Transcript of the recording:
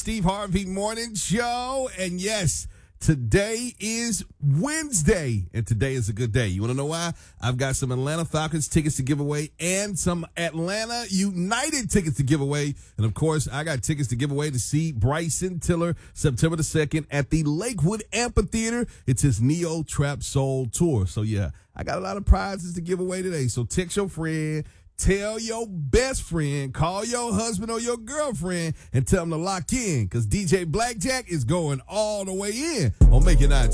Steve Harvey Morning Show. And yes, today is Wednesday, and today is a good day. You want to know why? I've got some Atlanta Falcons tickets to give away and some Atlanta United tickets to give away. And, of course, I got tickets to give away to see Bryson Tiller September the 2nd at the Lakewood Amphitheater. It's his Neo Trap Soul Tour. So, yeah, I got a lot of prizes to give away today. So text your friend. Tell your best friend, call your husband or your girlfriend, and tell them to lock in, because DJ Blackjack is going all the way in on Make It 9.